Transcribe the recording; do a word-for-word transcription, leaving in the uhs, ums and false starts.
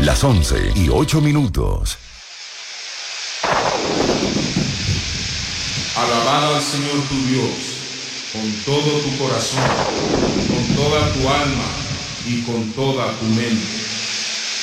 Las once y ocho minutos. Alabad al Señor tu Dios con todo tu corazón, con toda tu alma y con toda tu mente.